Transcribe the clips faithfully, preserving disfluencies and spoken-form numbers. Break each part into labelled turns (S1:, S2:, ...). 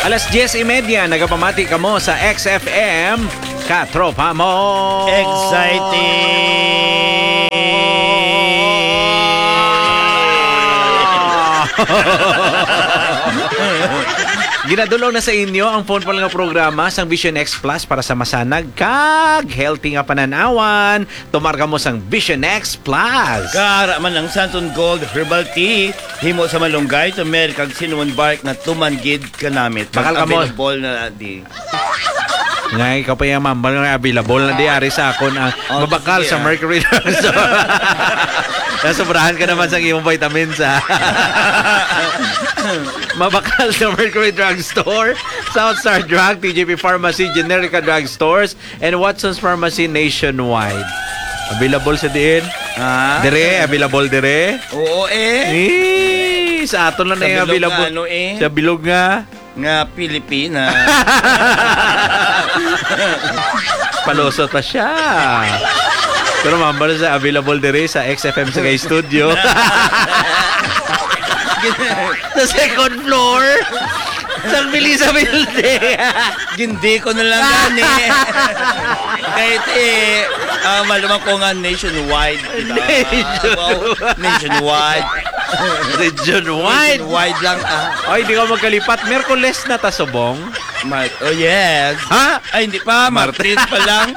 S1: Alas diyes y media, nagapamati ka mo sa X F M. Katropa mo!
S2: Exciting!
S1: Ginadulong na sa inyo ang phone pa lang nga programa sang Vision X Plus para sa masanag kag healthy nga pananawan. Tumarga mo sang Vision X Plus.
S2: Kara man ang Santon Gold Herbal Tea himo sa malunggay to mer kag cinnamon bark na tumanggid kanamit.
S1: Bakal ka mo.
S2: Available na di.
S1: Ngay kapaya mambal nga available na di ari sa akon ang oh, mabakal sa Mercury Drugstore. Nasobrahan ka naman sa iyong vitamins ha. Mabakal sa Mercury Drugstore, Southstar Drug, T J P Pharmacy, Generica Drugstores, and Watson's Pharmacy nationwide. Available sa diin?
S2: Ah?
S1: Dire, available dire?
S2: Oo eh.
S1: Eh, sa aton lang na yung available.
S2: Ano, eh?
S1: Sa bilog nga.
S2: Nga Pilipina.
S1: Palusot pa siya. Pero mambala sa available dire sa X F M sa Gay Studio. Sa second floor. Sa Melissa Building.
S2: Gindi ko na lang gani. Kahit eh, uh, malamang ko nga nationwide. Diba?
S1: Nationwide.
S2: Wow, nationwide.
S1: Region-wide.
S2: Nationwide lang ah.
S1: Ay, di ka magkalipat. Merkules na tasubong.
S2: Mar- oh yes.
S1: Ha?
S2: Ay, hindi pa. Martes pa lang.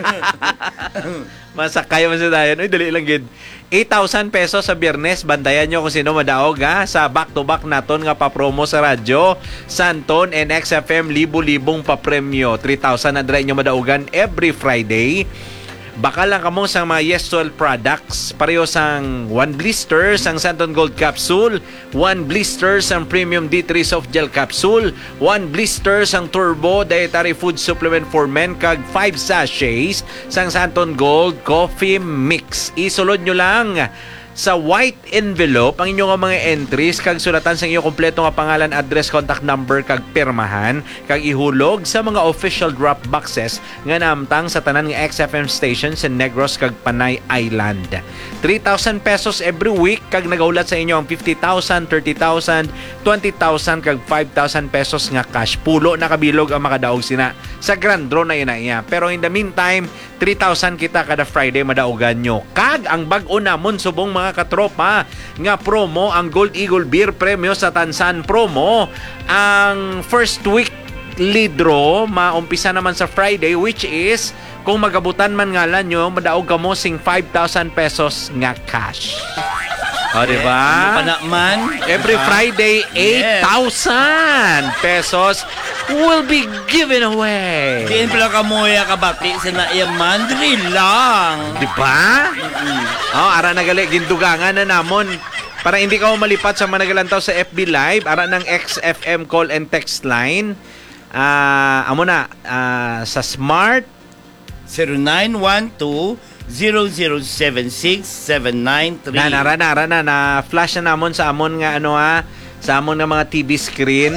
S1: Masakay mo sa dayan. Uy, dali lang gid. eight thousand pesos sa Biyernes. Bandayan nyo kung sino madaog ha. Sa back-to-back naton nga pa-promo sa radyo. Santon and X F M, libo-libong pa-premyo. three thousand na dry nyo madaogan every Friday. Baka lang kamo sa mga Yesol products. Pareho sang one blister sang Santon Gold Capsule, one blister sang Premium D three Soft Gel Capsule, one blister sang Turbo Dietary Food Supplement for Men, kag five sachets sang Santon Gold Coffee Mix. Isulod nyo lang sa white envelope ang inyong mga entries kag sulatan sa inyong kompleto nga pangalan, address, contact number kag pirmahan, kag ihulog sa mga official drop boxes nga namtang sa tanan nga X F M station sa Negros kag Panay Island. three thousand pesos every week kag nagaulat sa inyo ang fifty thousand, thirty thousand, twenty thousand kag five thousand pesos nga cash. Pulo na kabilog ang makadaog sina sa grand draw na ina iya. Pero in the meantime, three thousand kita kada Friday madaogan nyo. Kag ang bag-o namon subong mga katropa nga promo, ang Gold Eagle Beer Premyo sa Tansan promo. Ang first week lead draw maumpisa naman sa Friday, which is kung magabutan man ngalan nyo, madaog ka mo sing five thousand pesos nga cash. O, oh, diba?
S2: Ano pa naman?
S1: Every Friday, eight thousand pesos will be given away.
S2: Diin pala kamuya kabati sa naiyaman. Dili lang.
S1: Diba? Mm-hmm. Oh, ara nagali, gindugangan na namon. Para hindi ka malipat sa managalantaw sa F B Live, ara ng X F M call and text line. Ah, uh, amo na, uh, sa Smart
S2: zero nine one two zero zero seven six seven nine three.
S1: Na nara nara na na flash na namon sa amon nga ano ha, sa amon nga mga T V screen.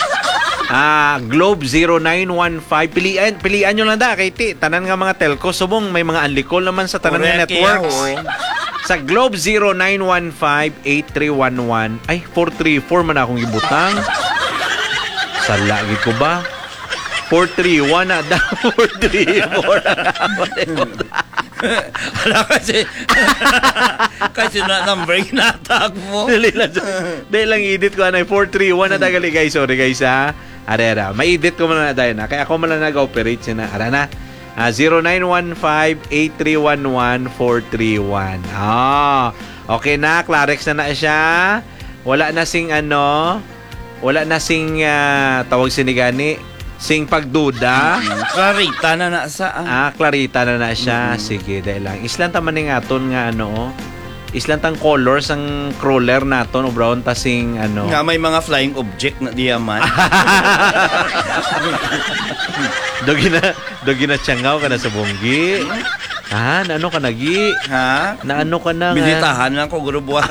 S1: Ah, Globe zero nine one five, pilian pilian nyo lang da kay ti tanan nga mga telco subong may mga unlicol naman sa tanan nga networks. Sa Globe zero nine one five eight three one one, ay four three four man akong gibutang. Sala gid ko ba? four three one na da four three four.
S2: Wala kasi kasi na number inatag mo.
S1: Dali lang, dali lang edit ko anay four three one na tagali guys. Sorry guys ha. Ara ara, may edit ko muna na dahil na. Kaya ako muna nag-operate siya na. Ara na. Uh, zero nine one five eight three one one four three one. Ah, okay na, Clarex na na siya. Wala na sing ano, wala na sing uh, tawag sinigani, sing pagduda.
S2: Clarita na na sa
S1: ah. ah, Clarita na na siya. Mm-hmm. Sige, dahil lang. Islan taman ng aton nga ano, islan tang colors ang crawler naton o brown tasing ano.
S2: Nga may mga flying object na diyaman.
S1: Dogi na, dogi na tsangaw ka na sa bonggi. Ha? Naano ka nagi?
S2: Ha?
S1: Naano ka na?
S2: Militahan lang ko, gurubuan.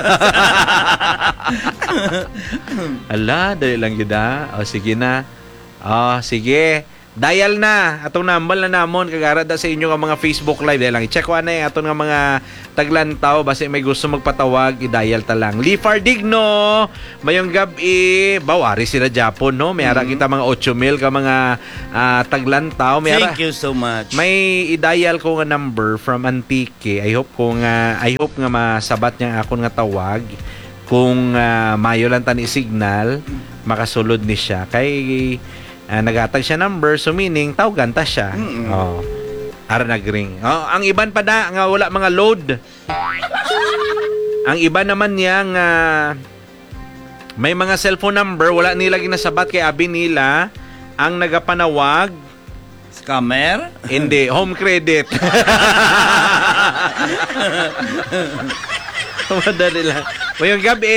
S1: Ala, dali lang yun ha. O, sige na. O, sige. Dial na atong number na namon kagara da sa inyo nga mga Facebook live dahil lang i-check ko na aton nga mga taglantaw basi may gusto magpatawag i-dial ta lang. Lifar Digno mayong gabi bawari sila Japon no may ara mm-hmm. kita mga eight mil ka mga uh, taglantaw may ara,
S2: thank you so much
S1: may i-dial ko nga number from Antique. I hope ko nga I hope nga masabat niya akon nga tawag kung uh, mayo lang tani signal makasulod ni siya kay Uh, nagatag siya number so meaning tawagan ta siya. Mm-hmm. Oh. Ara nagring. Oh, ang iban pa da nga wala mga load. Ang iba naman niya nga may mga cellphone number wala nila ginasabat kay abi nila ang nagapanawag
S2: scammer?
S1: Hindi, home credit. Madali lang. Mayong gabi.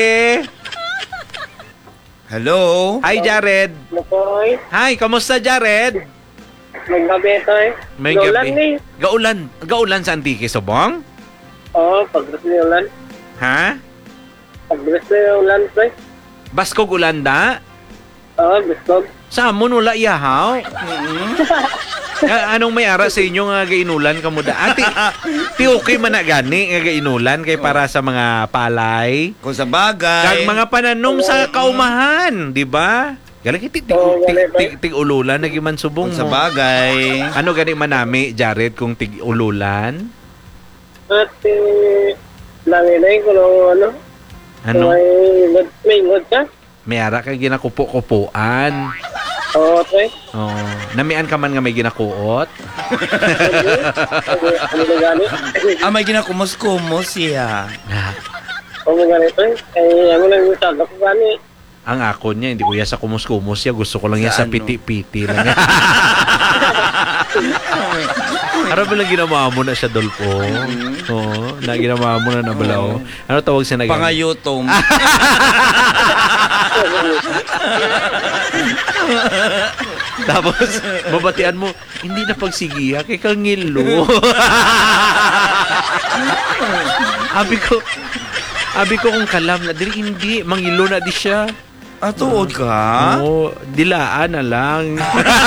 S2: Hello?
S1: Hi, Jared.
S3: Makoy.
S1: Hi, kamusta, Jared?
S3: May gabi ito eh.
S1: May
S3: Gaulan
S1: gabi.
S3: eh.
S1: Gaulan. Gaulan sa Antique, Sobong?
S3: Oo, pagdas na ulan.
S1: Ha?
S3: Pagdas na ulan, pre.
S1: Baskog ulan da?
S3: Oo, biskog.
S1: Sa amon wala iyahaw? Mm-hmm. Anong may ara sa inyo nga gainulan kamo da? Ati, ti okay man na gani nga gainulan kay para sa mga palay.
S2: Kung sa bagay.
S1: Kag mga pananom sa kaumahan, di ba? Galing iti tig, tig, tig, tig ululan na giman subong
S2: mo. Kung sa bagay.
S1: Ano gani manami, Jared, kung tig ululan?
S3: At eh, langilay ko ng ano?
S1: Ano?
S3: May ingod, may ingod ka?
S1: May ara kang ginakupo-kupuan.
S3: Oo, pre.
S1: Oh, namian ka man nga may ginakuot.
S3: Ano na gani?
S2: Ah, may ginakumos-kumos siya.
S3: Oo, gani, pre. Ay, ano lang yung saga ko gani.
S1: Ang ako niya, hindi ko ya sa kumus-kumus ya. Gusto ko lang ya sa
S2: ano?
S1: piti-piti lang. Ano ba lang ginawa mo na siya, Dolpo? Oo, oh, na ginawa mo na nabalaw. Ano tawag siya na gano'n?
S2: Pangayutom.
S1: Tapos, babatian mo, hindi na pagsigiya, kay kangilo. Abi ko, abi ko kung kalam na, dili hindi, mangilo na di siya.
S2: Ah, tuod ka?
S1: Oo, dilaan na lang.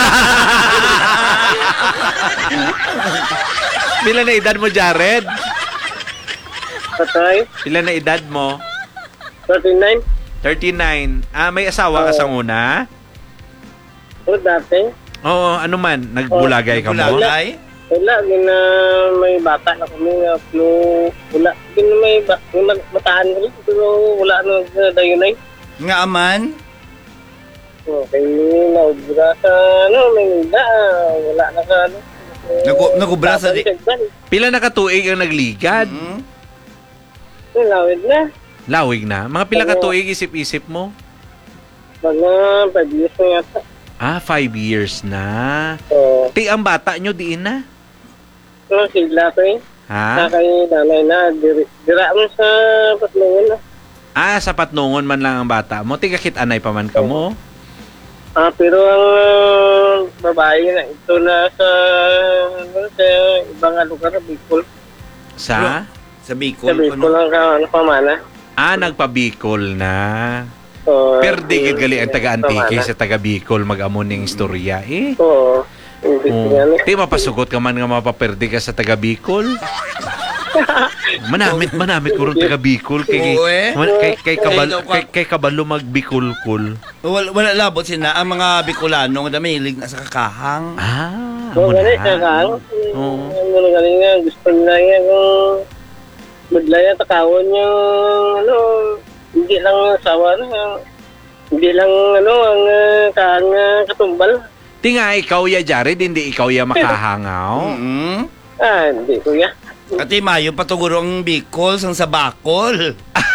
S1: Pila na edad mo, Jared?
S3: Patay.
S1: Pila na edad mo?
S3: thirty-nine.
S1: thirty-nine. Ah, may asawa ka sa una?
S3: Oo, dati.
S1: Oo, ano man, nagbulagay ka mo?
S2: Bulagay?
S3: Wala, gina may bata na kami nga, no, wala, gina may ba, mataan ko rin, pero wala na dayunay.
S2: Nga aman?
S3: Okay, naubra sa, ano, may nila, wala na ka, ano.
S2: Nagu nagubra sa di...
S1: Pila na katuig ang nagligad?
S2: Mm-hmm.
S3: Lawid na.
S1: Lawig na? Mga pila katuig isip-isip mo?
S3: Mga five years na yata.
S1: Ah, five years na.
S3: Oo.
S1: Ti ang bata nyo diin na?
S3: Ano, sigla ko eh.
S1: Ha?
S3: Sa kay nanay na, dira, dira mo sa Patnungon na.
S1: Ah, sa Patnungon man lang ang bata mo. Tiga kit-anay pa man ka mo?
S3: Ah, pero ang uh, babae na, ito na sa, ano, sa ibang lugar na Bicol.
S1: Sa?
S2: Sa Bicol.
S3: Sa Bicol ang ano, pamana.
S1: Ah, nagpa-Bicol na.
S3: So,
S1: Pero di gid gali ang taga-Antique sa taga-Bicol mag-amon ning istorya eh.
S3: Oo.
S1: Oh. Di mapasugot ka man nga mapaperdi ka sa taga-Bicol. Manamit manamit kurong taga-Bicol kay
S2: Oo, eh.
S1: kay kay kabalo kay, kay kabalo mag-Bicolcol.
S2: Wala, wala labot sina ang mga Bicolano nga damilig na sa kakahang.
S1: Ah,
S3: So,
S1: amo
S3: gani,
S1: na.
S3: kakang.
S1: Oo.
S3: Ano na gani nga, gusto nila nga kung madlaya takawon yung, ano, hindi lang sawa na, hindi lang, ano, ang uh, kaang uh, katumbal.
S1: Tinga ikaw ya Jared, hindi ikaw ya makahangaw.
S2: Mm-hmm.
S3: Ah, hindi ko ya.
S2: Ati mayo patuguro ang Bicol sang sa Bacol.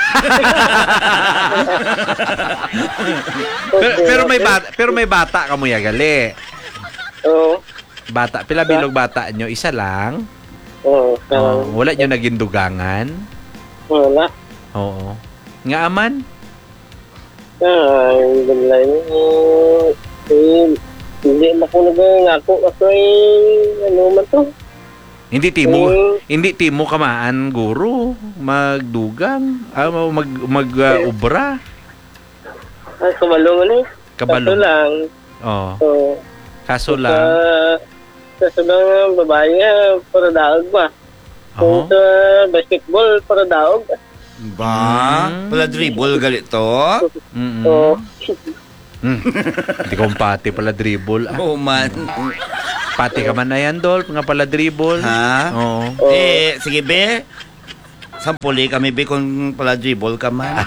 S1: pero, pero may bata, pero may bata ka mo ya gali.
S3: Oo.
S1: Bata, pila bilog bata nyo, isa lang.
S3: Oo.
S1: Oh, wala nyo naging dugangan.
S3: Wala.
S1: Oo. Nga aman?
S3: Ah, yung gamlay mo. Eh, hindi na ko nagangako ako eh, ano man to.
S1: Hindi timo,
S3: Eh,
S1: hindi timo kamaan guro, magdugang, ah, mag mag uh, ubra.
S3: Ah, kabalo man eh.
S1: Kabalo.
S3: Kaso lang.
S1: Oh.
S3: So,
S1: Kaso
S3: Sa,
S1: lang,
S3: sa sabang babae nga, para daog ba? Kung
S1: oh,
S3: sa basketball, para daog.
S2: Ba?
S1: Mm.
S2: Pala dribble galito?
S1: mm
S3: So,
S1: mm. Hindi ko pati pala dribble. Ah,
S2: Oo man.
S1: pati ka man na yan, Dolph, nga pala dribble.
S2: Ha?
S1: Oo.
S3: oh,
S2: Eh, sige be. Sampuli kami be kung pala dribble ka man.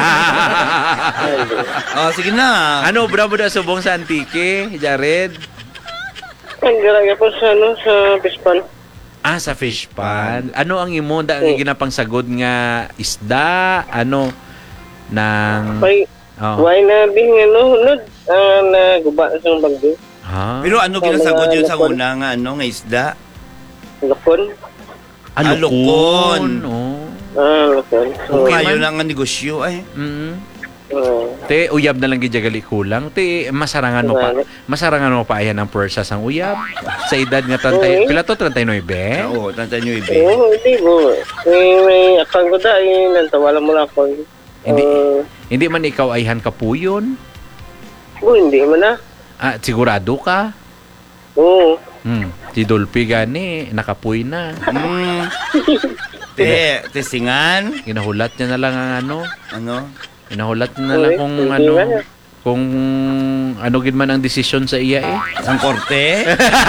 S2: Oh, sige na.
S1: Ano, bra mo na subong sa Antique, Jared?
S3: ang garaga po sa, ano, sa pispan.
S1: Ah, sa fish pan. Ano ang imo da ang ginapangsagod nga isda? Ano nang
S3: May,
S1: oh.
S3: why na bing, ano, hunod, ang naguba sa bagyo.
S1: Ha?
S2: Pero ano ginasagod yun sa una nga ano nga isda?
S3: Lukon.
S1: Ah,
S2: Ah, lukon.
S1: Oh.
S3: Ah, lukon. So,
S1: Okay.
S2: Kayo
S1: man.
S2: lang nga negosyo ay.
S1: Mm.
S3: ah,
S1: Te uyab na lang gid gali kulang. Te masarangan mo pa. Masarangan mo pa ayan ang pursa sang uyab. Sa edad nga trentay.
S3: Oo.
S1: Pila to thirty-nine?
S2: Oo, tanta nyo ibe.
S3: Oo, hindi mo. May, may akang ko dahil nantawala mo lang ako.
S1: Hindi.
S3: Uh,
S1: Hindi man ikaw ayhan kapuyon.
S3: oh, hindi mo na.
S1: Ah, sigurado ka?
S3: Oo.
S1: Hmm. Si Dolphy gani nakapuy na.
S2: Mm. Te, tesingan.
S1: Ginahulat niya na lang ang ano.
S2: Ano?
S1: Ginahulat niya na lang
S3: Uy,
S1: kung
S3: hindi
S1: ano.
S3: man.
S1: Kung ano gid man ang desisyon sa iya eh.
S2: Ang korte?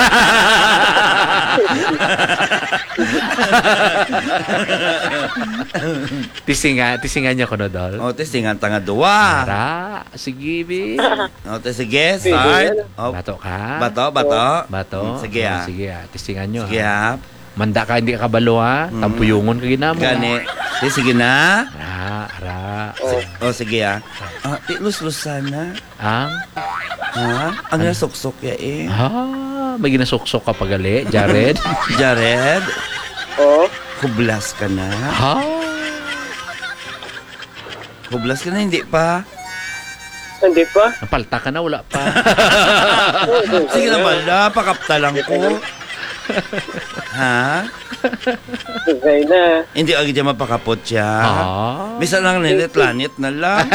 S1: Tisinga, tisinga niya ko no dol.
S2: O, te, singan tanga duwa.
S1: Para, sige bi.
S2: O, te, sige, start. O,
S1: Bato ka.
S2: bato, bato.
S1: Bato.
S2: Mm, sige,
S1: Oh,
S2: ah.
S1: sige ah, tisingan nyo.
S2: Sige,
S1: ha.
S2: ha.
S1: Manda ka, hindi ka kabalo ha.
S2: Mm.
S1: Tampuyungon ka ginamo.
S2: Gani. Te, sige na.
S1: Ara, ara.
S3: Oh.
S2: O, sige, ha. Ah, te, lus-lus sana.
S1: Ang,
S2: Ha? Ang nasuksok ya eh.
S1: ha, may ginasuksok ka pagali, Jared.
S2: Jared,
S3: Oo.
S2: kublas ka na.
S1: Ha?
S2: Kublas ka na, hindi pa.
S3: Hindi pa.
S1: Napalta ka na, wala pa.
S2: Sige na pala, pakapta lang ko. Ha?
S3: Sigay na.
S2: Hindi agad niya mapakapot siya.
S1: Ha?
S2: Misa lang nila planet na lang.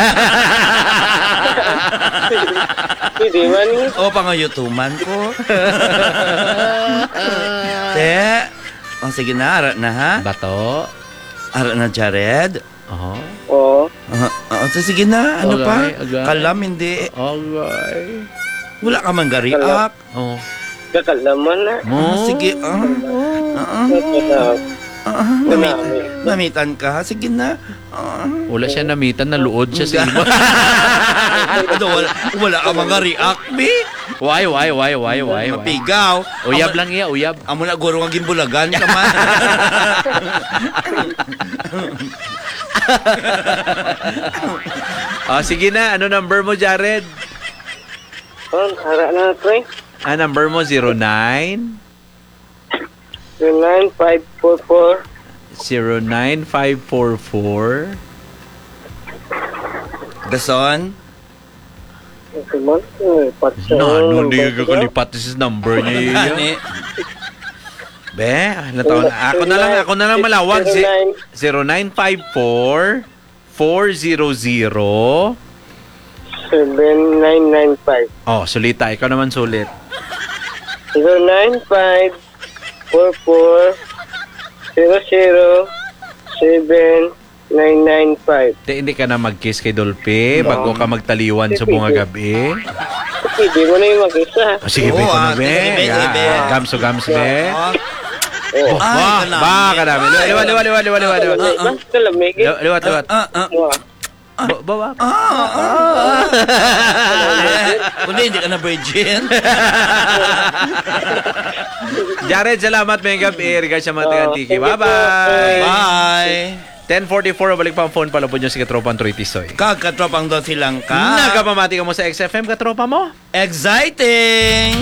S3: Hindi man.
S2: O, pangayutuman ko. Te, o sige na, arat na ha.
S1: Bato.
S2: Arat na, Jared.
S1: Aha.
S3: Oo.
S2: Uh, uh, sige na, ano pa?
S1: Agay, agay.
S2: Kalam, hindi.
S1: Alright.
S2: Wala ka man gariak.
S1: Oh.
S3: Kakalaman na.
S2: Ah,
S1: Oh.
S2: sige, ah. Ah,
S3: Kakalaman.
S2: ah, namit, namitan ka. Sige na. Ah.
S1: Wala siya namitan, naluod siya sa iba.
S2: Ano, wala, wala ka mga react, be.
S1: Why, why, why, why, why, why?
S2: Mapigaw.
S1: Uyab
S2: Amo-
S1: lang iya, uyab.
S2: Amo na guro nga gimbulagan ka man.
S1: Ah, sige na, ano number mo, Jared?
S3: Oh, hara na ito eh.
S1: Ah, number mo zero nine
S3: nine five four four
S1: zero nine five four four
S2: Dason?
S3: Kuman, eh, patsa.
S1: Na, ano, hindi ka kakalipat sa number niya yun.
S2: Gani.
S1: Be, ano taon? Ako na lang, ako na lang malawag. Si zero nine five four four zero zero
S3: seven nine nine five.
S1: Oh, sulita. Ikaw naman sulit.
S3: zero nine five four four zero zero seven nine nine five.
S1: Te, hindi ka na mag-kiss kay Dolphy bago ka magtaliwan sa bunga gabi.
S3: Hindi mo na yung mag-isa.
S1: Oh, sige, be,
S2: Oo,
S1: ko
S2: ah,
S1: na, be.
S2: sige, be, sige, be.
S1: Ah, Gamso, gams, be.
S2: Oh,
S3: Oo.
S1: Oh,
S2: Ay,
S1: ba,
S2: kanami.
S1: ba, kanami. Liwat, liwat, liwat, liwat, liwat, liwat.
S3: Kalamig ba? Kalamig eh.
S1: Liwat, liwat, liwat.
S2: ah, ah.
S3: Wow.
S1: Ba- Bawa.
S2: Eh, kundi hindi ka na virgin.
S1: Jared, salamat may gabi. Regards sa mga taga-tiki.
S3: thank you po.
S1: Bye-bye.
S2: Bye.
S1: ten forty-four, balik pa ang phone. Palapon nyo si Katropang Troy Tisoy.
S2: Kagkatropang doon silang ka.
S1: Nagkapamati ka mo sa X F M, Katropa mo?
S2: Exciting!